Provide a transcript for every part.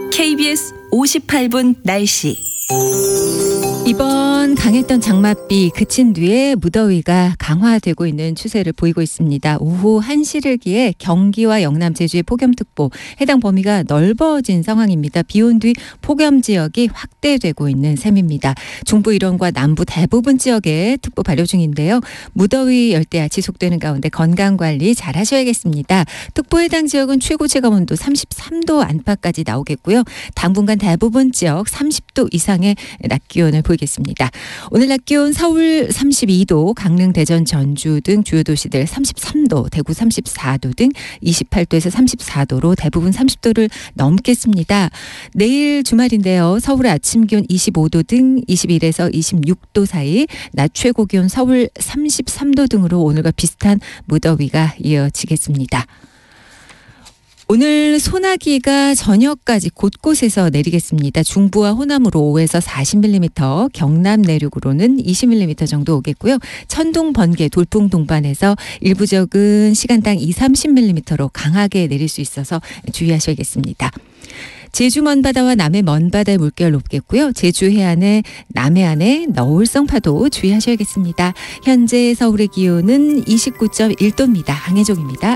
KBS 58분 날씨. 이번 강했던 장맛비 그친 뒤에 무더위가 강화되고 있는 추세를 보이고 있습니다. 오후 1시를 기해 경기와 영남, 제주의 폭염특보 해당 범위가 넓어진 상황입니다. 비온 뒤 폭염 지역이 확대되고 있는 셈입니다. 중부 일원과 남부 대부분 지역에 특보 발효 중인데요. 무더위 열대야 지속되는 가운데 건강관리 잘 하셔야겠습니다. 특보 해당 지역은 최고 체감온도 33도 안팎까지 나오겠고요. 당분간 대부분 지역 30도 이상의 낮 기온을 보이겠습니다. 오늘 낮 기온 서울 32도, 강릉, 대전, 전주 등 주요 도시들 33도, 대구 34도 등 28도에서 34도로 대부분 30도를 넘겠습니다. 내일 주말인데요. 서울의 아침 기온 25도 등 21에서 26도 사이, 낮 최고 기온 서울 33도 등으로 오늘과 비슷한 무더위가 이어지겠습니다. 오늘 소나기가 저녁까지 곳곳에서 내리겠습니다. 중부와 호남으로 5에서 40mm, 경남 내륙으로는 20mm 정도 오겠고요. 천둥, 번개, 돌풍 동반해서 일부 지역은 시간당 20-30mm로 강하게 내릴 수 있어서 주의하셔야겠습니다. 제주 먼바다와 남해 먼바다의 물결 높겠고요. 제주 해안의 남해안의 너울성 파도 주의하셔야겠습니다. 현재 서울의 기온은 29.1도입니다. 강혜종입니다.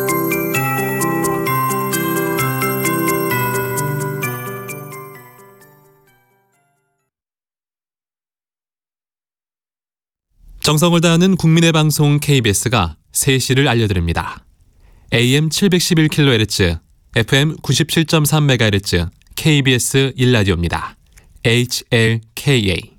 정성을 다하는 국민의 방송 KBS가 3시를 알려드립니다. AM 711kHz, FM 97.3MHz KBS 1라디오입니다. HLKA